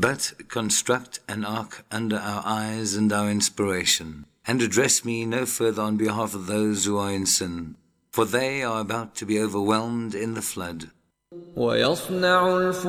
But construct an ark under our eyes and our inspiration, and address me no further on behalf of those who are in sin, for they are about to be overwhelmed in the flood. ويصنع